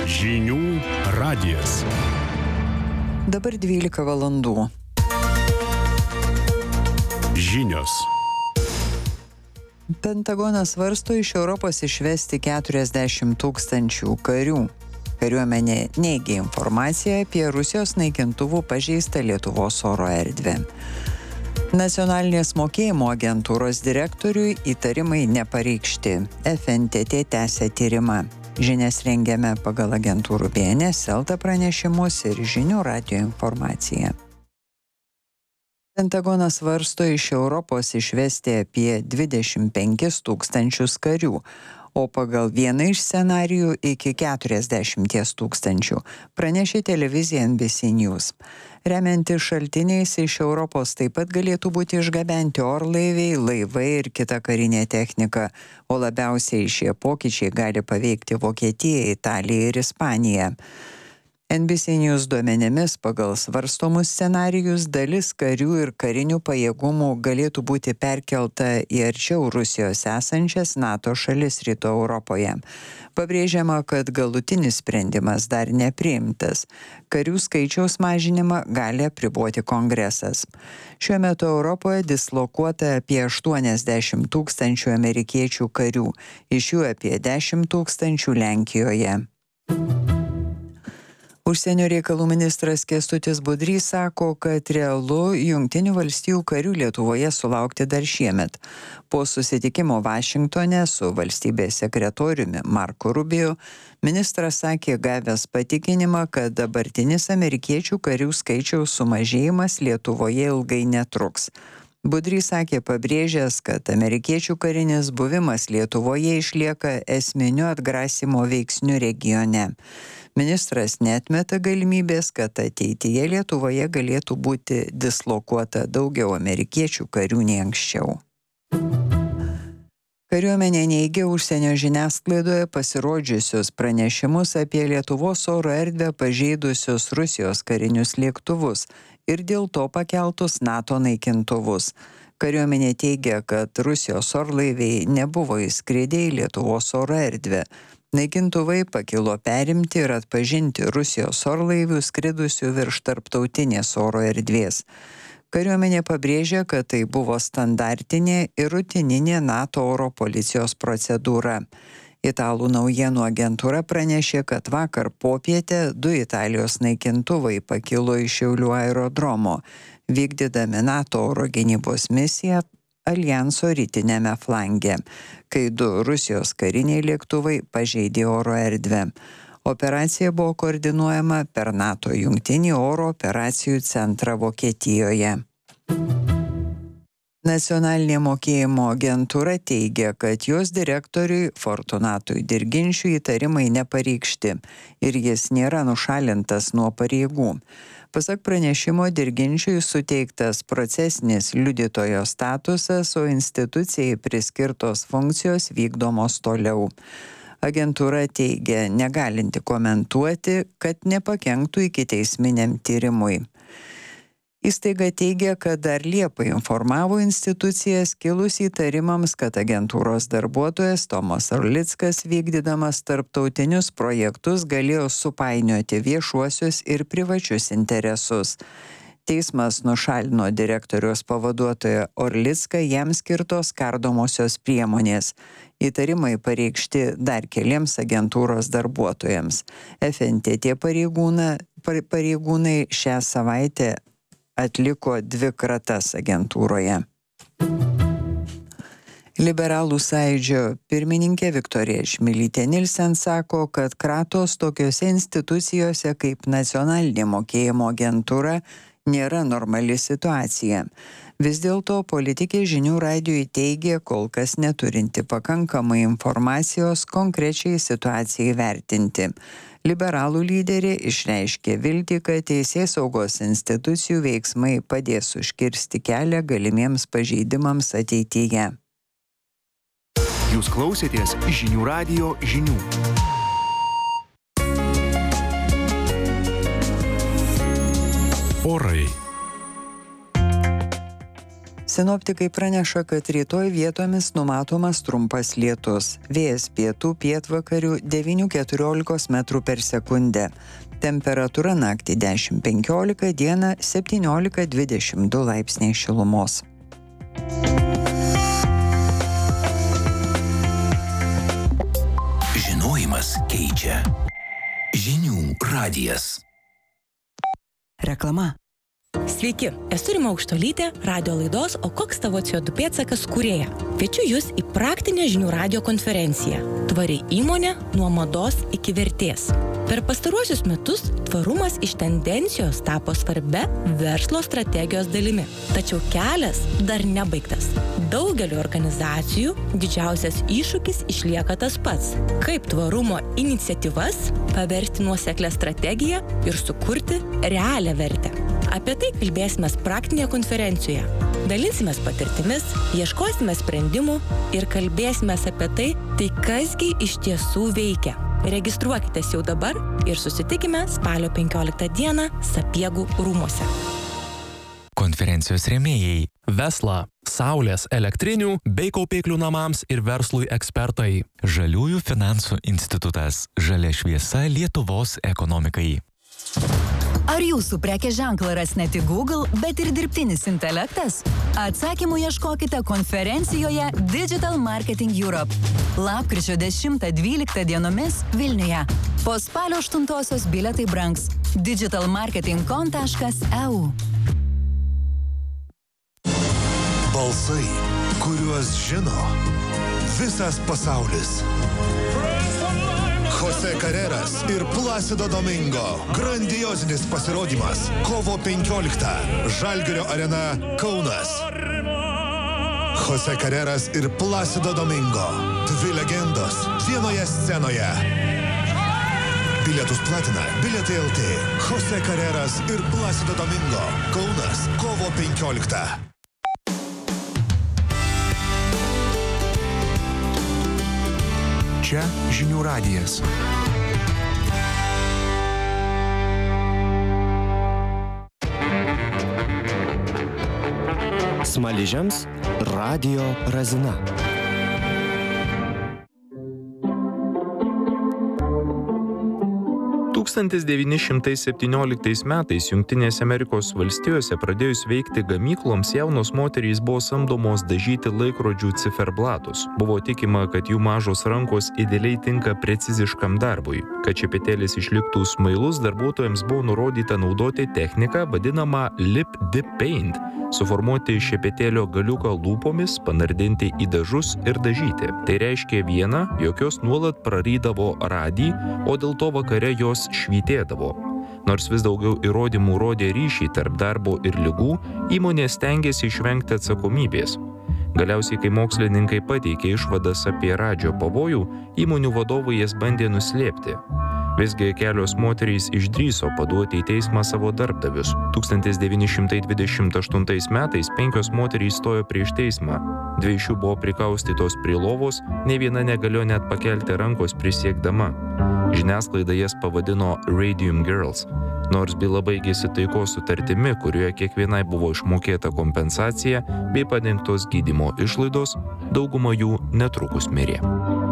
Žinių radijas. Dabar 12 valandų. Žinios. Pentagonas svarsto iš Europos išvesti 40 000 karių. Kariuomenė neigia informaciją apie Rusijos naikintuvų pažeistą Lietuvos oro erdvę. Nacionalinės mokėjimo agentūros direktoriui įtarimai nepareikšti. FNTT tęsia tyrimą. Žinias rengiame pagal agentūrų BNS, Elta pranešimus ir Žinių radijo informaciją. Pentagonas svarsto iš Europos išvesti apie 25 000 karių, o pagal vieną iš scenarijų iki 40 000, pranešė televizija NBC News. Remiantis šaltiniais iš Europos taip pat galėtų būti išgabenti orlaiviai, laivai ir kita karinė technika, o labiausiai šie pokyčiai gali paveikti Vokietiją, Italiją ir Ispaniją. NBC News duomenimis pagal svarstomus scenarijus dalis karių ir karinių pajėgumų galėtų būti perkelta į arčiau Rusijos esančias NATO šalis Rytų Europoje. Pabrėžiama, kad galutinis sprendimas dar nepriimtas. Karių skaičiaus mažinimą gali apriboti Kongresas. Šiuo metu Europoje dislokuota apie 80 000 amerikiečių karių, iš jų apie 10 000 Lenkijoje. Užsienio reikalų ministras Kęstutis Budrys sako, kad realu Jungtinių valstijų karių Lietuvoje sulaukti dar šiemet. Po susitikimo Vašingtone su valstybės sekretoriumi Marko Rubio, ministras sakė gavęs patikinimą, kad dabartinis amerikiečių karių skaičiaus sumažėjimas Lietuvoje ilgai netruks. Budrys sakė pabrėžęs, kad amerikiečių karinis buvimas Lietuvoje išlieka esminiu atgrasymo veiksniu regione. Ministras neatmeta galimybės, kad ateityje Lietuvoje galėtų būti dislokuota daugiau amerikiečių karių nei anksčiau. Kariuomenė neigia užsienio žiniasklaidoje pasirodžiusius pranešimus apie Lietuvos oro erdvę pažeidusius Rusijos karinius lėktuvus ir dėl to pakeltus NATO naikintuvus. Kariuomenė teigia, kad Rusijos orlaiviai nebuvo įskridę į Lietuvos oro erdvę. Naikintuvai pakilo perimti ir atpažinti Rusijos orlaivių skridusių virš tarptautinės oro erdvės. Kariuomenė pabrėžia, kad tai buvo standartinė ir rutininė NATO oro policijos procedūra. Italų naujienų agentūra pranešė, kad vakar popietę 2 Italijos naikintuvai pakilo iš Šiaulių aerodromo, vykdydami NATO oro gynybos misiją Aljanso rytinėme flange, kai 2 Rusijos kariniai lėktuvai pažeidė oro erdvę. Operacija buvo koordinuojama per NATO jungtinį oro operacijų centrą Vokietijoje. Nacionalinė mokėjimo agentūra teigia, kad jos direktoriui Fortunatui Dirginčiui įtarimai nepareikšti ir jis nėra nušalintas nuo pareigų. Pasak pranešimo, Dirginčiui suteiktas procesinis liudytojo statusas, o institucijai priskirtos funkcijos vykdomos toliau. Agentūra teigia negalinti komentuoti, kad nepakenktų ikiteisminiam tyrimui. Įstaiga teigia, kad dar Liepą informavo institucijas kilus įtarimams, kad agentūros darbuotojas Tomas Orlickas vykdydamas tarptautinius projektus galėjo supainioti viešuosius ir privačius interesus. Teismas nušalino direktoriaus pavaduotoją Orlicką, jam skirtos kardomosios priemonės. Įtarimai pareikšti dar keliems agentūros darbuotojams. FNTT pareigūnai šią savaitę atliko 2 kratas agentūroje. Liberalų sąjūdžio pirmininkė Viktorija Čmilytė Nilsen sako, kad kratos tokiose institucijose kaip Nacionalinė mokėjimo agentūra nėra normali situacija. Vis dėlto politikė Žinių radijui teigė, kol kas neturinti pakankamai informacijos konkrečiai situacijai vertinti. Liberalų lyderė išreiškė viltį, kad teisėsaugos institucijų veiksmai padės užkirsti kelią galimiems pažeidimams ateityje. Jūs klausėtės Žinių radijo žinių. Orai. Sinoptikai praneša, kad rytoj vietomis numatomas trumpas lietus. Vėjas pietų pietvakarių 9–14 metrų per sekundę. Temperatūra naktį 10–15, dieną 17–22 laipsniai šilumos. Žinojimas keičia. Žinių radijas. Reklama. Sveiki, esu Rima Aukštuolytė, radio laidos O koks tavo CO2 pėdsakas kūrėja. Kviečiu jūs į praktinę žinių radijo konferenciją Tvari įmonė nuo mados iki vertės. Per pastaruosius metus tvarumas iš tendencijos tapo svarbia verslo strategijos dalimi. Tačiau kelias dar nebaigtas. Daugeliu organizacijų didžiausias iššūkis išlieka tas pats. Kaip tvarumo iniciatyvas paversti nuoseklią strategiją ir sukurti realią vertę. Apie tai kalbėsime praktinėje konferencijoje. Dalinsimės patirtimis, ieškosime sprendimų ir kalbėsime apie tai kasgi iš tiesų veikia. Registruokitės jau dabar ir susitikime spalio 15 dieną Sapiegų rūmuose. Konferencijos rėmėjai Vesla, saulės elektrinių bei kaupiklių namams ir verslui ekspertai. Žaliųjų finansų institutas. Žalia šviesa Lietuvos ekonomikai. Ar jūsų prekės ženklą ras ne tik Google, bet ir dirbtinis intelektas? Atsakymų ieškokite konferencijoje Digital Marketing Europe. Lapkričio 10–12 dienomis Vilniuje. Po spalio 8 bilietai brangs. digitalmarketing.com.eu. Balsai, kuriuos žino visas pasaulis. Jose Carreras ir Placido Domingo. Grandiozinis pasirodymas. Kovo 15. Žalgirio arena Kaunas. Jose Carreras ir Placido Domingo. Dvi legendos vienoje scenoje. Bilietus platina Bilietai LT. Jose Carreras ir Placido Domingo. Kaunas. Kovo 15. Čia žinių radijas. Smaližiams radijo razina. 1917 metais Jungtinėse Amerikos valstijose pradėjus veikti gamykloms, jaunos moterys buvo samdomos dažyti laikrodžių ciferblatus. Buvo tikima, kad jų mažos rankos idealiai tinka preciziškam darbui. Kad šepetėlis išliktų smailus, darbuotojams buvo nurodyta naudoti techniką vadinamą lip dip paint, suformuoti šepetėlio galiuką lūpomis, panardinti į dažus ir dažyti. Tai reiškia viena, jog jos nuolat prarydavo radį, o dėl to vakare jos švytėdavo. Nors vis daugiau įrodymų rodė ryšį tarp darbo ir ligų, įmonė stengėsi išvengti atsakomybės. Galiausiai, kai mokslininkai pateikė išvadas apie radžio pavojų, įmonių vadovai jas bandė nuslėpti. Visgi kelios moterys išdrįso paduoti į teismą savo darbdavius. 1928 metais 5 moterys stojo prieš teismą. 2 iš jų buvo prikaustytos prie lovos, ne viena negalėjo net pakelti rankos prisiekdama. Žiniasklaida jas pavadino Radium Girls. Nors byla baigėsi taikos sutartimi, kurioje kiekvienai buvo išmokėta kompensacija bei padengtos gydymo išlaidos, dauguma jų netrukus mirė.